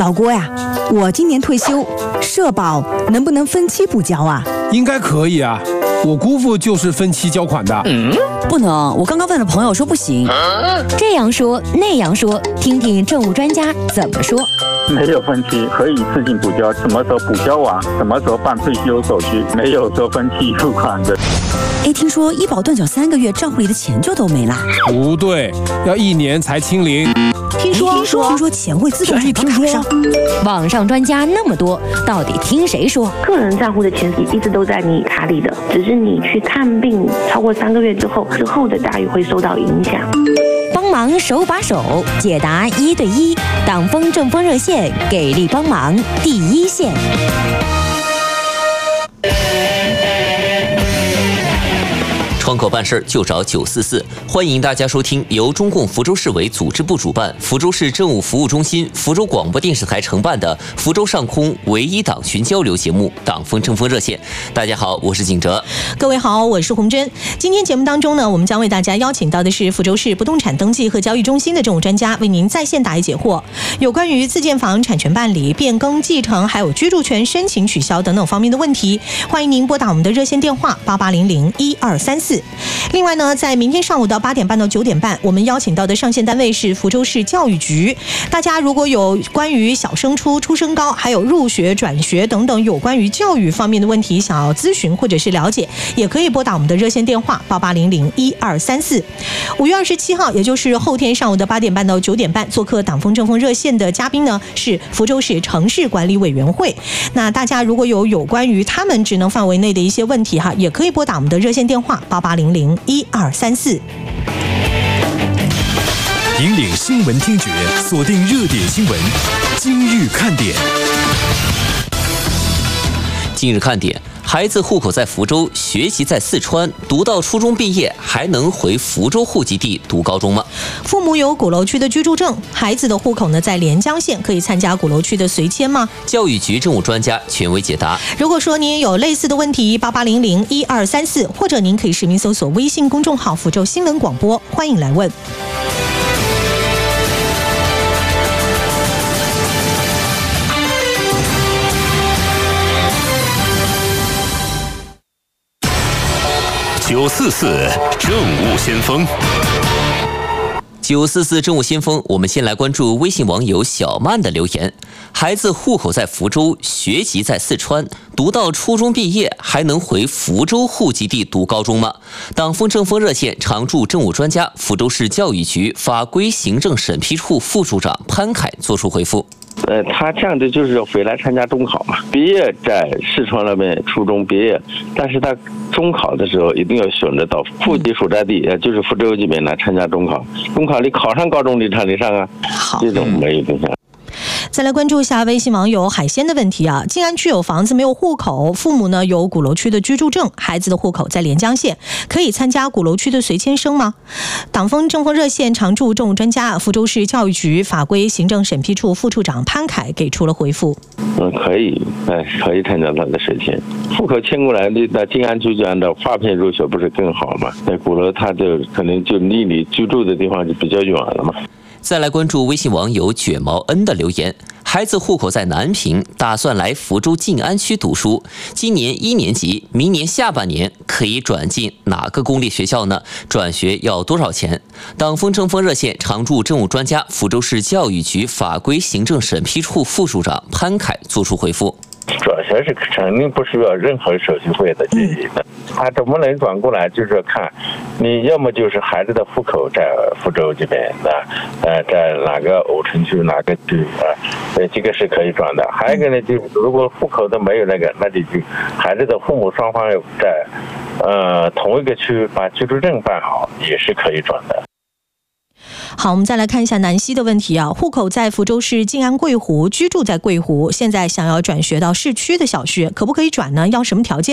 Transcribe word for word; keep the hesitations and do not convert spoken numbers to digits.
老郭呀，我今年退休，社保能不能分期补交啊？ 应该可以啊，我姑父就是分期交款的。 嗯，不能，我刚刚问了朋友说不行。 这样说那样说，听听政务专家怎么说。 没有分期，可以一次性补交，什么时候补交完，什么时候办退休手续，没有说分期付款的。 哎，听说医保断缴三个月，账户里的钱就都没了。 不对，要一年才清零。 听说听说听说钱会自动转到卡上。 网上专家那么多，到底听谁说？ 个人账户的钱一直都在你卡里的，只是你去看病超过三个月之后，之后的待遇会受到影响。 帮忙手把手解答一对一，党风政风热线给力帮忙第一线。 窗口办事就找九四四，欢迎大家收听由中共福州市委组织部主办、福州市政务服务中心、福州广播电视台承办的福州上空唯一党群交流节目《党风政风热线》。大家好，我是景哲。 各位好，我是洪真。今天节目当中呢，我们将为大家邀请到的是福州市不动产登记和交易中心的政务专家，为您在线答疑解惑，有关于自建房产权办理、变更、继承，还有居住权申请取消等等方面的问题，欢迎您拨打我们的热线电话八八零零一二三四。另外呢，在明天上午的八点半到九点半，我们邀请到的上线单位是福州市教育局。大家如果有关于小升初、初升高，还有入学、转学等等有关于教育方面的问题，想要咨询或者是了解，也可以拨打我们的热线电话八八零零一二三四。五月二十七号，也就是后天上午的八点半到九点半，做客党风政风热线的嘉宾呢是福州市城市管理委员会。那大家如果有有关于他们职能范围内的一些问题哈，也可以拨打我们的热线电话八八零零一二三四。 引领新闻听觉，锁定热点新闻，今日看点。 今日看点：孩子户口在福州，学习在四川，读到初中毕业，还能回福州户籍地读高中吗？ 父母有鼓楼区的居住证，孩子的户口呢在连江县，可以参加鼓楼区的随迁吗？ 教育局政务专家权威解答。 如果说您也有类似的问题，八八零零一二三四，或者您可以实名搜索微信公众号福州新闻广播，欢迎来问。 九四四政务先锋， 九四四政务先锋，我们先来关注微信网友小曼的留言：孩子户口在福州，学籍在四川，读到初中毕业，还能回福州户籍地读高中吗？党风政风热线常驻政务专家、福州市教育局法规行政审批处副处长潘凯作出回复。 呃，他这样的就是回来参加中考嘛，毕业在四川那边初中毕业，但是他中考的时候一定要选择到户籍所在地，也就是福州这边来参加中考。中考你考上高中你才能上啊，这种没有影响。 再来关注一下微信网友海鲜的问题啊，静安区有房子没有户口，父母呢有鼓楼区的居住证，孩子的户口在连江县，可以参加鼓楼区的随迁生吗？党风政风热线常驻政务专家、福州市教育局法规行政审批处副处长潘凯给出了回复。 嗯，可以，哎，可以参加他的随迁。户口迁过来的，那静安区这样的划片入学不是更好吗？在鼓楼他就可能就离你居住的地方就比较远了嘛。 再来关注微信网友卷毛恩的留言：孩子户口在南平，打算来福州静安区读书，今年一年级，明年下半年可以转进哪个公立学校呢？转学要多少钱？党风政风热线常驻政务专家、福州市教育局法规行政审批处副处长潘凯作出回复。 转学是肯定不需要任何手续费的建议的，他怎么能转过来？就是看你要么就是孩子的户口在福州这边的，呃，在哪个莦城区哪个区啊，呃，这个是可以转的。还有一个呢，就如果户口都没有那个，那你就孩子的父母双方在呃同一个区把居住证办好，也是可以转的。 好，我们再来看一下南希的问题啊，户口在福州市静安桂湖，居住在桂湖，现在想要转学到市区的小学，可不可以转呢？要什么条件？